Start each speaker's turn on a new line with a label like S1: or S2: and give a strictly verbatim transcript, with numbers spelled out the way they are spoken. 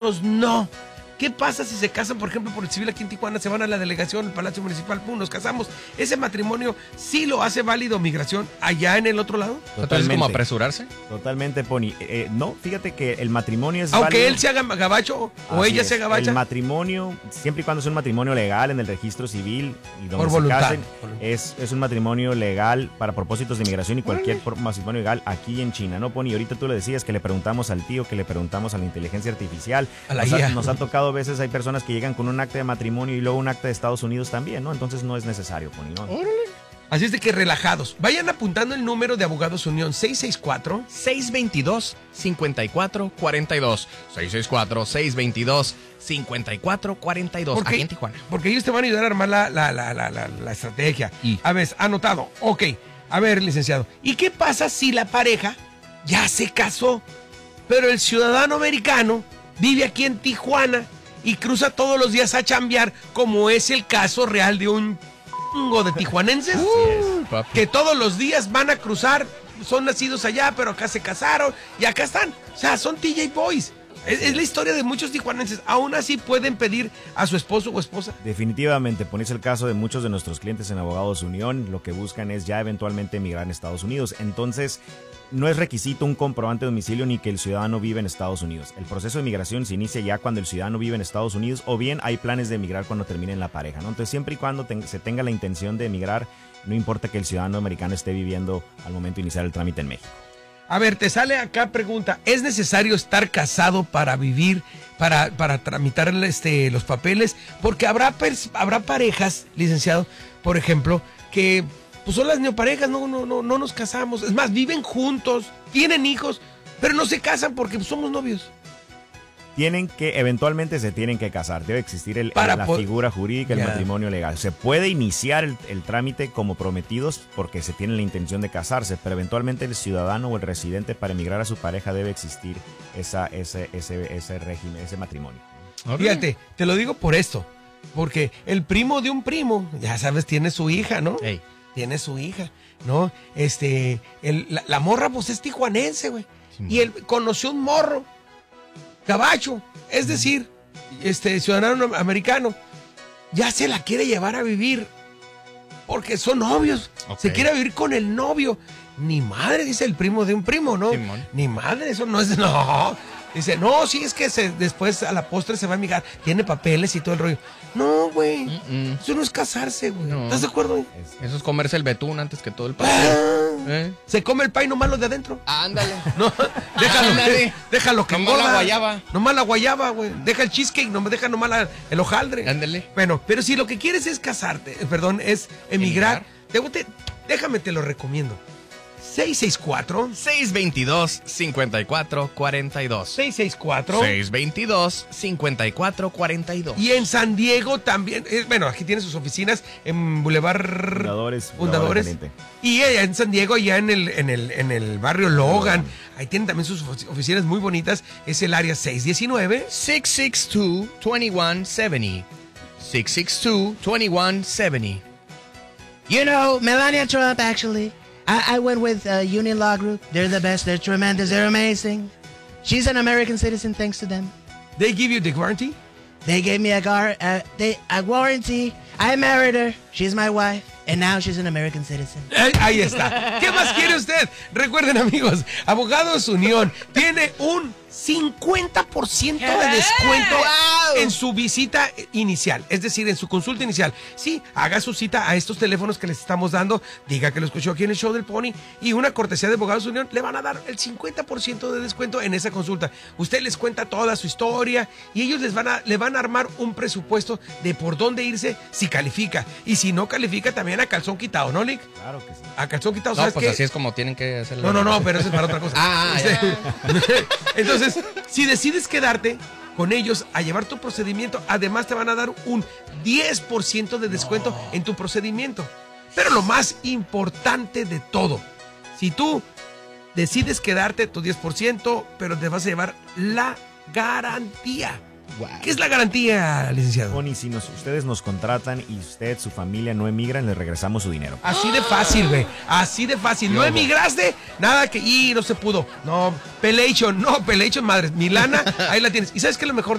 S1: algunos no. ¿Qué pasa si se casan, por ejemplo, por el civil aquí en Tijuana, se van a la delegación, el Palacio Municipal, pum, nos casamos? ¿Ese matrimonio sí lo hace válido migración allá en el otro lado?
S2: Entonces, ¿como apresurarse?
S3: Totalmente, Pony. Eh, no, fíjate que el matrimonio es
S1: Aunque
S3: válido.
S1: él se haga gabacho o
S3: Así
S1: ella
S3: es.
S1: se gabacha.
S3: El matrimonio, siempre y cuando es un matrimonio legal en el registro civil y donde
S1: Por
S3: se
S1: voluntad.
S3: casen, es, es un matrimonio legal para propósitos de inmigración y cualquier por- matrimonio legal aquí en China, ¿no, Pony? Ahorita tú le decías que le preguntamos al tío, que le preguntamos a la inteligencia artificial.
S1: A la
S3: nos, ha,
S1: guía.
S3: nos ha tocado a veces, hay personas que llegan con un acta de matrimonio y luego un acta de Estados Unidos también, ¿no? Entonces no es necesario, Pony, ¿no?
S1: Así es de que relajados. Vayan apuntando el número de Abogados Unión seis seis cuatro.
S2: seis veintidós, cincuenta y cuatro cuarenta y dos. seis seis cuatro, seis veintidós, cincuenta y cuatro cuarenta y dos. Aquí en Tijuana.
S1: Porque ellos te van a ayudar a armar la, la, la, la, la, la estrategia.
S2: Y-
S1: A ver, anotado. Ok. A ver, licenciado. ¿Y qué pasa si la pareja ya se casó, pero el ciudadano americano vive aquí en Tijuana y cruza todos los días a chambear, como es el caso real de un chingo de tijuanenses?
S2: Uh, papi.
S1: Que todos los días van a cruzar, son nacidos allá, pero acá se casaron y acá están. O sea, son T J Boys. Es, es la historia de muchos tijuanenses. Aún así pueden pedir a su esposo o esposa.
S3: Definitivamente, pones el caso de muchos de nuestros clientes en Abogados Unión, lo que buscan es ya eventualmente emigrar en Estados Unidos. Entonces, no es requisito un comprobante de domicilio ni que el ciudadano vive en Estados Unidos. El proceso de migración se inicia ya cuando el ciudadano vive en Estados Unidos o bien hay planes de emigrar cuando terminen la pareja, ¿no? Entonces, siempre y cuando ten- se tenga la intención de emigrar, no importa que el ciudadano americano esté viviendo al momento de iniciar el trámite en México.
S1: A ver, te sale acá pregunta, ¿es necesario estar casado para vivir, para, para tramitar este, los papeles? Porque habrá, pers- habrá parejas, licenciado, por ejemplo, que pues son las neoparejas, no, no, no, no nos casamos. Es más, viven juntos, tienen hijos, pero no se casan porque pues, somos novios.
S3: Tienen que, eventualmente se tienen que casar. Debe existir el,
S1: Para
S3: la
S1: po-
S3: figura jurídica, el
S1: Ya.
S3: matrimonio legal. Se puede iniciar el, el trámite como prometidos porque se tiene la intención de casarse, pero eventualmente el ciudadano o el residente para emigrar a su pareja debe existir esa, ese, ese, ese régimen, ese matrimonio.
S1: Fíjate, te lo digo por esto, porque el primo de un primo, ya sabes, tiene su hija, ¿no?
S2: Ey.
S1: Tiene su hija, ¿no? Este, el- la, la morra pues es tijuanense, güey.
S2: Sí,
S1: Y él conoció un morro, gabacho, es decir, este ciudadano americano, ya se la quiere llevar a vivir, porque son novios,
S2: Ok.
S1: se quiere vivir con el novio. Ni madre, dice el primo de un primo, ¿no?
S2: Simón.
S1: Ni madre, eso no es, no. Dice, no, sí, es que se, después a la postre se va a amigar, tiene papeles y todo el rollo. No, güey,
S2: Mm-mm.
S1: eso no es casarse, güey.
S2: No.
S1: ¿Estás de acuerdo, güey?
S2: Eso es comerse el betún antes que todo el pastel.
S1: Ah,
S2: ¿Eh?
S1: Se come el pay nomás lo de adentro.
S2: Ándale.
S1: No, déjalo,
S2: Ándale.
S1: déjalo que
S2: Nomás la
S1: engorda.
S2: guayaba.
S1: Nomás la guayaba, güey. Deja el cheesecake, no deja nomás la- el hojaldre.
S2: Ándale.
S1: Bueno, pero si lo que quieres es casarte, eh, perdón, es emigrar, te- te- déjame te lo recomiendo. seis seis cuatro,
S2: seis veintidós, cincuenta y cuatro cuarenta y dos.
S1: seis seis cuatro.
S2: seis veintidós, cincuenta y cuatro cuarenta y dos.
S1: Y en San Diego también, eh, bueno, aquí tiene sus oficinas en Boulevard
S3: Fundadores.
S1: Fundadores.
S3: Fundadores.
S1: Y allá en San Diego, allá en el, en el, en el barrio Logan, ahí tienen también sus ofi- oficinas muy bonitas. Es el área seis diecinueve.
S2: six six two, twenty-one seventy. six six two, twenty-one seventy.
S4: You know, Melania Trump, actually. I, I went with uh, Union Law Group. They're the best. They're tremendous. They're amazing. She's an American citizen thanks to them.
S1: They give you the warranty.
S4: They gave me a, gar- uh, they, a warranty. I married her. She's my wife. And now she's an American citizen.
S1: Ahí, ahí está. ¿Qué más quiere usted? Recuerden, amigos, Abogados Unión tiene un cincuenta por ciento de descuento en su visita inicial, es decir, en su consulta inicial. Sí, haga su cita a estos teléfonos que les estamos dando, diga que lo escuchó aquí en el show del Pony y una cortesía de Abogados Unión, le van a dar el cincuenta por ciento de descuento en esa consulta. Usted les cuenta toda su historia y ellos les van a, le van a armar un presupuesto de por dónde irse si califica. Y si no califica, también a calzón quitado, ¿no, Lick?
S3: Claro que sí.
S1: A calzón quitado,
S2: No,
S1: ¿sabes
S2: pues
S1: qué?
S2: así es como tienen que hacerlo.
S1: No, no, no, pero eso es para otra cosa.
S2: Ah,
S1: Este,
S2: ya.
S1: Entonces, si decides quedarte con ellos a llevar tu procedimiento, además te van a dar un diez por ciento de descuento en tu procedimiento. Pero lo más importante de todo, si tú decides quedarte tu diez por ciento, pero te vas a llevar la garantía.
S2: Wow.
S1: ¿Qué es la garantía, licenciado?
S3: Pony, si nos, ustedes nos contratan y usted, su familia no emigran, les regresamos su dinero.
S1: Así de fácil, güey. Así de fácil. No emigraste, nada que. Y no se pudo. No, Pelation, no, Pelation, madre. Milana, ahí la tienes. ¿Y sabes qué es lo mejor?